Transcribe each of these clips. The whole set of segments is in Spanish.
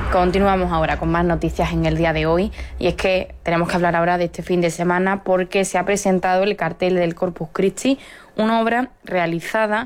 Continuamos ahora con más noticias en el día de hoy, y es que tenemos que hablar ahora de este fin de semana porque se ha presentado el cartel del Corpus Christi, una obra realizada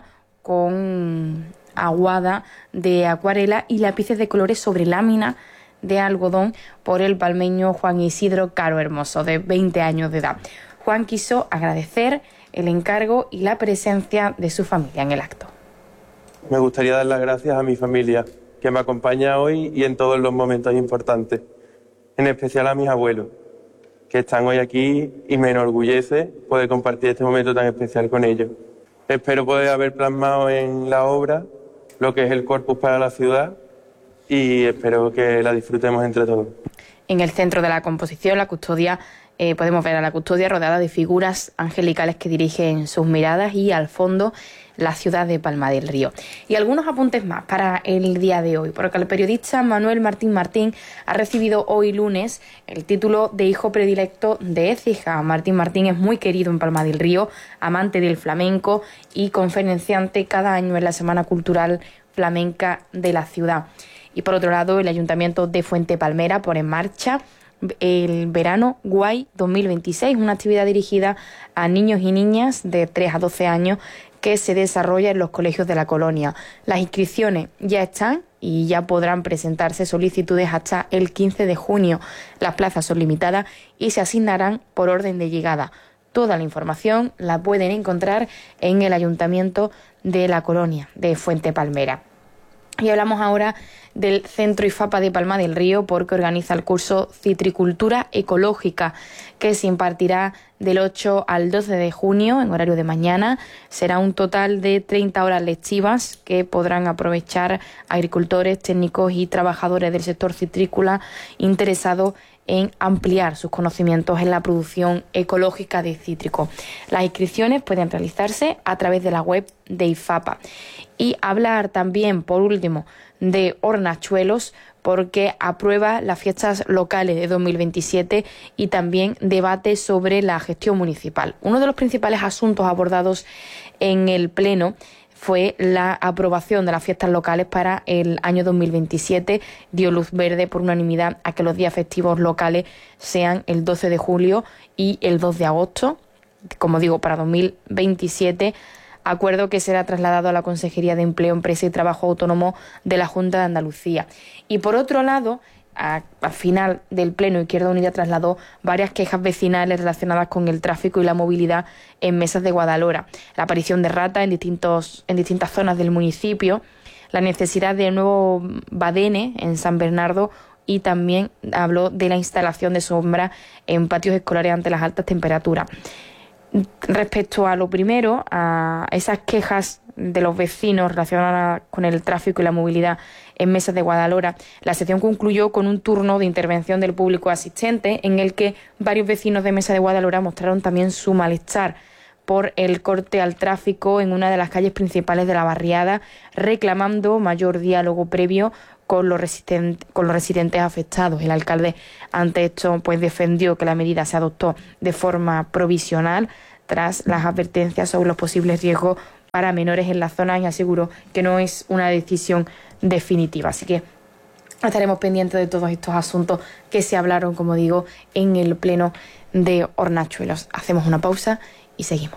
con aguada de acuarela y lápices de colores sobre lámina de algodón por el palmeño Juan Isidro Caro Hermoso, de 20 años de edad. Juan quiso agradecer el encargo y la presencia de su familia en el acto. Me gustaría dar las gracias a mi familia, que me acompaña hoy y en todos los momentos importantes, en especial a mis abuelos, que están hoy aquí y me enorgullece poder compartir este momento tan especial con ellos. Espero poder haber plasmado en la obra lo que es el Corpus para la ciudad y espero que la disfrutemos entre todos. En el centro de la composición, la custodia, podemos ver a la custodia rodeada de figuras angelicales que dirigen sus miradas y al fondo la ciudad de Palma del Río. Y algunos apuntes más para el día de hoy, porque el periodista Manuel Martín Martín ha recibido hoy lunes el título de hijo predilecto de Écija. Martín Martín es muy querido en Palma del Río, amante del flamenco y conferenciante cada año en la Semana Cultural Flamenca de la ciudad. Y por otro lado, el Ayuntamiento de Fuente Palmera pone en marcha el Verano Guay 2026, una actividad dirigida a niños y niñas de 3 a 12 años que se desarrolla en los colegios de la colonia. Las inscripciones ya están y ya podrán presentarse solicitudes hasta el 15 de junio. Las plazas son limitadas y se asignarán por orden de llegada. Toda la información la pueden encontrar en el Ayuntamiento de la colonia de Fuente Palmera. Y hablamos ahora del Centro IFAPA de Palma del Río porque organiza el curso Citricultura Ecológica que se impartirá del 8 al 12 de junio en horario de mañana. Será un total de 30 horas lectivas que podrán aprovechar agricultores, técnicos y trabajadores del sector citrícola interesados en ampliar sus conocimientos en la producción ecológica de cítrico. Las inscripciones pueden realizarse a través de la web de IFAPA. Y hablar también, por último, de Hornachuelos, porque aprueba las fiestas locales de 2027 y también debate sobre la gestión municipal. Uno de los principales asuntos abordados en el Pleno fue la aprobación de las fiestas locales para el año 2027. Dio luz verde por unanimidad a que los días festivos locales sean el 12 de julio y el 2 de agosto, como digo, para 2027, acuerdo que será trasladado a la Consejería de Empleo, Empresa y Trabajo Autónomo de la Junta de Andalucía. Y por otro lado, al final del Pleno, Izquierda Unida trasladó varias quejas vecinales relacionadas con el tráfico y la movilidad en Mesas de Guadalhora, la aparición de ratas en distintas zonas del municipio, la necesidad de nuevo badene en San Bernardo y también habló de la instalación de sombra en patios escolares ante las altas temperaturas. Respecto a lo primero, a esas quejas de los vecinos relacionadas con el tráfico y la movilidad en Mesas de Guadalhora, la sesión concluyó con un turno de intervención del público asistente en el que varios vecinos de Mesa de Guadalhora mostraron también su malestar por el corte al tráfico en una de las calles principales de la barriada, reclamando mayor diálogo previo con los residentes afectados. El alcalde ante esto defendió que la medida se adoptó de forma provisional tras las advertencias sobre los posibles riesgos para menores en la zona y aseguró que no es una decisión definitiva. Así que estaremos pendientes de todos estos asuntos que se hablaron, como digo, en el Pleno de Hornachuelos. Hacemos una pausa y seguimos.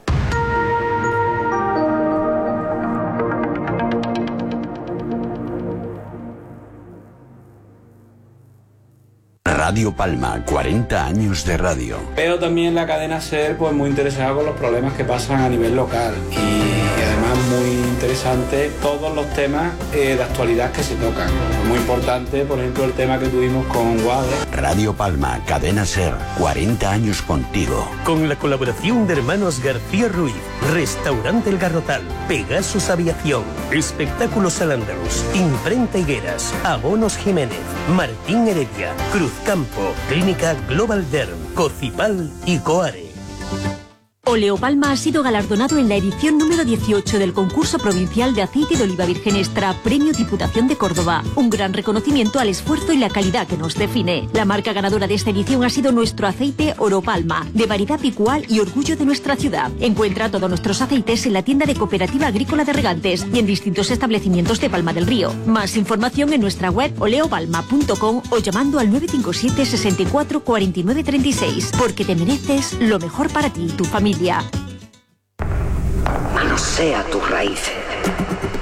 Radio Palma, 40 años de radio. Pero también la cadena SER, muy interesada con los problemas que pasan a nivel local y además muy interesante todos los temas de actualidad que se tocan. Muy importante, por ejemplo, el tema que tuvimos con Guade. Radio Palma, cadena SER, 40 años contigo. Con la colaboración de Hermanos García Ruiz, Restaurante El Garrotal, Pegasus Aviación, Espectáculos Al Andalus, Imprenta Higueras, Abonos Jiménez, Martín Heredia, Cruzcampo, Clínica Global Derm, Cocipal y Coare. Oleopalma ha sido galardonado en la edición número 18 del concurso provincial de aceite de oliva virgen extra, Premio Diputación de Córdoba. Un gran reconocimiento al esfuerzo y la calidad que nos define. La marca ganadora de esta edición ha sido nuestro aceite Oropalma, de variedad picual y orgullo de nuestra ciudad. Encuentra todos nuestros aceites en la tienda de Cooperativa Agrícola de Regantes y en distintos establecimientos de Palma del Río. Más información en nuestra web oleopalma.com o llamando al 957 64 49 36, porque te mereces lo mejor para ti y tu familia. Manosea tus raíces.